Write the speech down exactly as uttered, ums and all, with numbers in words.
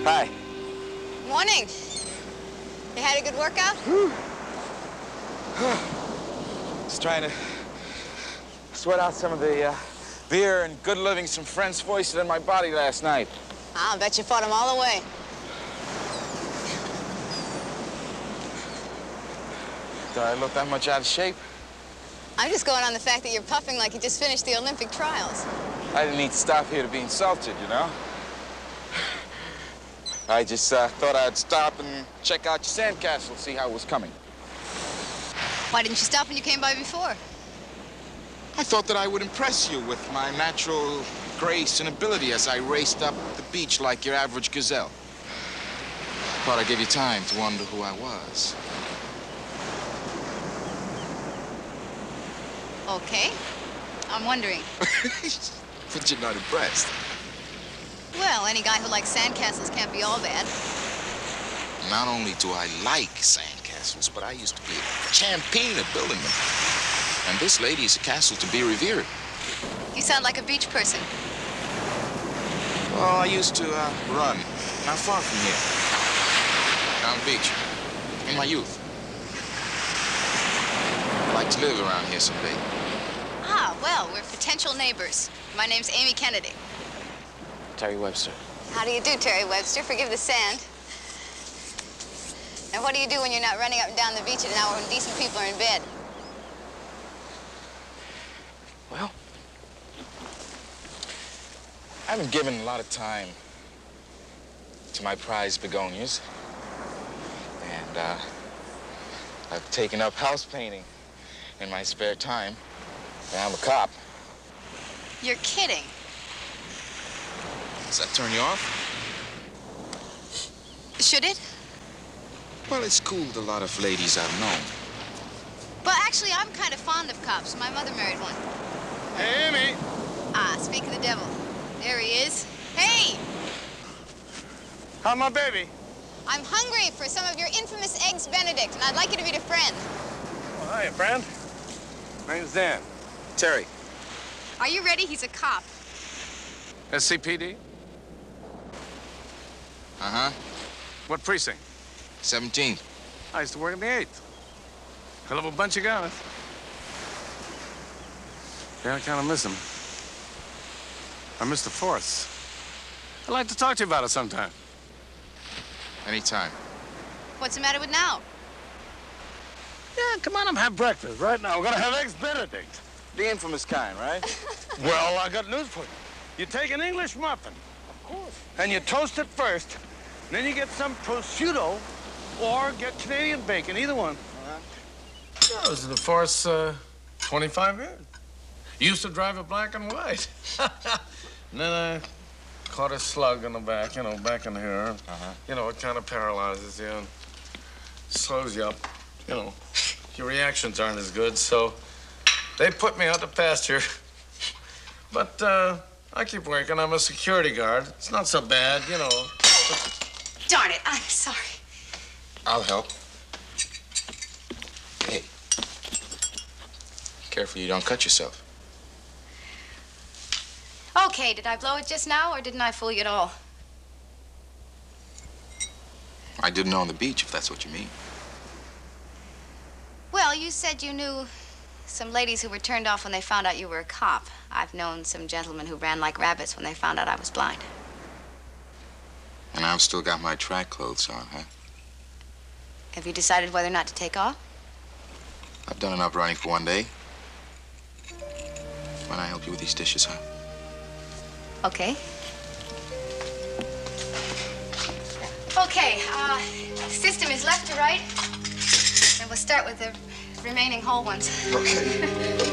Hi. Morning. You had a good workout? Just trying to sweat out some of the uh, beer and good living some friends foisted in my body last night. I'll bet you fought them all the way. Do I look that much out of shape? I'm just going on the fact that you're puffing like you just finished the Olympic trials. I didn't need to stop here to be insulted, you know? I just uh, thought I'd stop and check out your sandcastle, see how it was coming. Why didn't you stop when you came by before? I thought that I would impress you with my natural grace and ability as I raced up the beach like your average gazelle. Thought I'd give you time to wonder who I was. Okay. I'm wondering. But you're not impressed. Well, any guy who likes sandcastles can't be all bad. Not only do I like sandcastles, but I used to be a champion at building them. And this lady is a castle to be revered. You sound like a beach person. Well, I used to uh, run not far from here, down the beach, in my youth. I'd like to live around here someday. Ah, well, we're potential neighbors. My name's Amy Kennedy. Terry Webster. How do you do, Terry Webster? Forgive the sand. And what do you do when you're not running up and down the beach at an hour when decent people are in bed? Well, I haven't given a lot of time to my prized begonias. And uh, I've taken up house painting in my spare time. And I'm a cop. You're kidding. Does that turn you off? Should it? Well, it's cooled a lot of ladies I've known. Well, actually, I'm kind of fond of cops. My mother married one. Hey, Amy. Ah, speak of the devil. There he is. Hey! How's my baby? I'm hungry for some of your infamous Eggs Benedict, and I'd like you to meet a friend. Oh, hiya, friend. Name's Dan. Terry. Are you ready? He's a cop. S C P D? Uh-huh. What precinct? seventeen. I used to work in the eighth. Hell of a bunch of guys. Yeah, I kind of miss him. I miss the force. I'd like to talk to you about it sometime. Anytime. What's the matter with now? Yeah, come on up, have breakfast right now. We're gonna have Eggs Benedict. The infamous kind, right? Well, I got news for you. You take an English muffin. Of course. And you toast it first. And then you get some prosciutto or get Canadian bacon, either one. Uh-huh. I was in the force uh, twenty-five years. Used to drive it black and white. And then I caught a slug in the back, you know, back in here. Uh-huh. You know, it kind of paralyzes you and slows you up. You know, your reactions aren't as good, so they put me out to pasture. But uh, I keep working. I'm a security guard. It's not so bad, you know. Darn it, I'm sorry. I'll help. Hey. Careful you don't cut yourself. Okay, did I blow it just now, or didn't I fool you at all? I didn't know on the beach, if that's what you mean. Well, you said you knew some ladies who were turned off when they found out you were a cop. I've known some gentlemen who ran like rabbits when they found out I was blind. And I've still got my track clothes on, huh? Have you decided whether or not to take off? I've done enough running for one day. Why don't I help you with these dishes, huh? Okay. Okay, uh, system is left to right. And we'll start with the remaining whole ones. Okay.